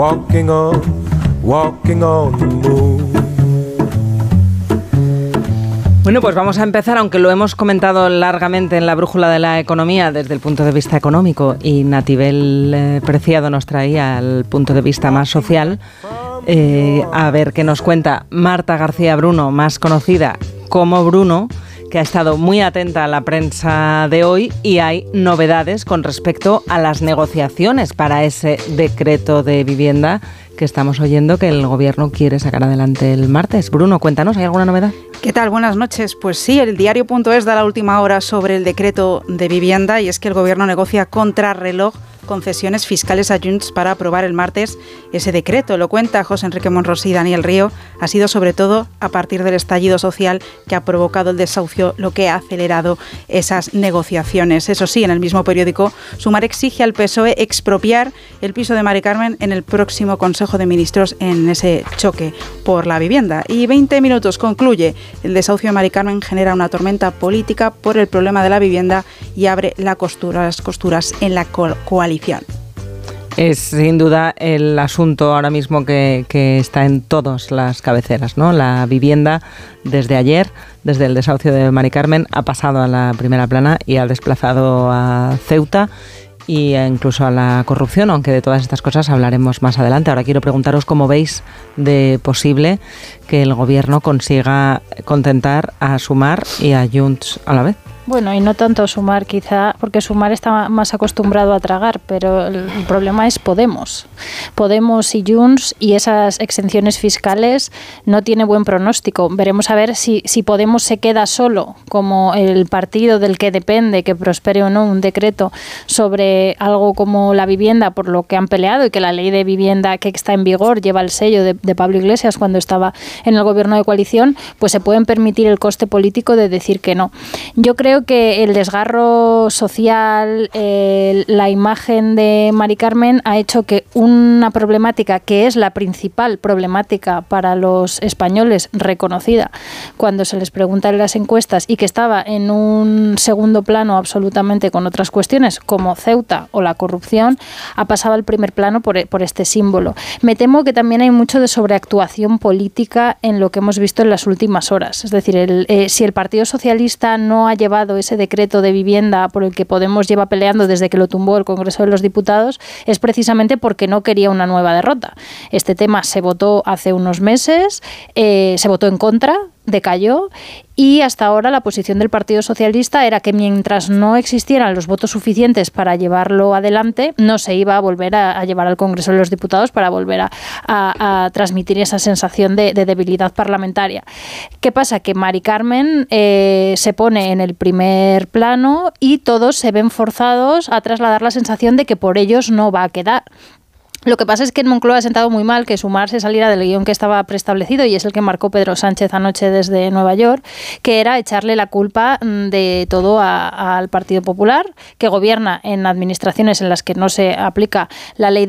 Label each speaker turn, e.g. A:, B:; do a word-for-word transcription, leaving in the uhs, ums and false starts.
A: Walking on, walking on the moon.
B: Bueno, pues vamos a empezar, aunque lo hemos comentado largamente en la brújula de la economía desde el punto de vista económico, y Natibel eh, Preciado nos traía el punto de vista más social. Eh, a ver qué nos cuenta Marta García Bruno, más conocida como Bruno, que ha estado muy atenta a la prensa de hoy, y hay novedades con respecto a las negociaciones para ese decreto de vivienda que estamos oyendo que el Gobierno quiere sacar adelante el martes. Bruno, cuéntanos, ¿hay alguna novedad?
C: ¿Qué tal? Buenas noches. Pues sí, el diario punto es da la última hora sobre el decreto de vivienda, y es que el Gobierno negocia contrarreloj concesiones fiscales a Junts para aprobar el martes ese decreto. Lo cuenta José Enrique Monros y Daniel Río. Ha sido sobre todo a partir del estallido social que ha provocado el desahucio lo que ha acelerado esas negociaciones. Eso sí, en el mismo periódico, Sumar exige al P S O E expropiar el piso de Mari Carmen en el próximo Consejo de Ministros en ese choque por la vivienda. Y veinte minutos concluye: el desahucio de Mari Carmen genera una tormenta política por el problema de la vivienda y abre la costura, las costuras en la co- coalición.
B: Es sin duda el asunto ahora mismo que, que está en todas las cabeceras, ¿no? La vivienda, desde ayer, desde el desahucio de Mari Carmen, ha pasado a la primera plana y ha desplazado a Ceuta y incluso a la corrupción, aunque de todas estas cosas hablaremos más adelante. Ahora quiero preguntaros cómo veis de posible que el Gobierno consiga contentar a Sumar y a Junts a la vez.
D: Bueno, y no tanto Sumar quizá, porque Sumar está más acostumbrado a tragar, pero el problema es Podemos. Podemos y Junts y esas exenciones fiscales no tiene buen pronóstico. Veremos a ver si, si Podemos se queda solo como el partido del que depende que prospere o no un decreto sobre algo como la vivienda, por lo que han peleado, y que la ley de vivienda que está en vigor lleva el sello de, de Pablo Iglesias cuando estaba en el gobierno de coalición, pues se pueden permitir el coste político de decir que no. Yo creo que el desgarro social, eh, la imagen de Mari Carmen ha hecho que una problemática que es la principal problemática para los españoles, reconocida cuando se les pregunta en las encuestas, y que estaba en un segundo plano absolutamente con otras cuestiones como Ceuta o la corrupción, ha pasado al primer plano por, por este símbolo. Me temo que también hay mucho de sobreactuación política en lo que hemos visto en las últimas horas. Es decir, el, eh, si el Partido Socialista no ha llevado ese decreto de vivienda por el que Podemos lleva peleando desde que lo tumbó el Congreso de los Diputados, es precisamente porque no quería una nueva derrota. Este tema se votó hace unos meses, eh, se votó en contra, decayó, y hasta ahora la posición del Partido Socialista era que mientras no existieran los votos suficientes para llevarlo adelante, no se iba a volver a, a llevar al Congreso de los Diputados para volver a, a, a transmitir esa sensación de, de debilidad parlamentaria. ¿Qué pasa? Que Mari Carmen eh, se pone en el primer plano y todos se ven forzados a trasladar la sensación de que por ellos no va a quedar. Lo que pasa es que en Moncloa ha sentado muy mal que Sumar se saliera del guión que estaba preestablecido, y es el que marcó Pedro Sánchez anoche desde Nueva York, que era echarle la culpa de todo a, al Partido Popular, que gobierna en administraciones en las que no se aplica la ley de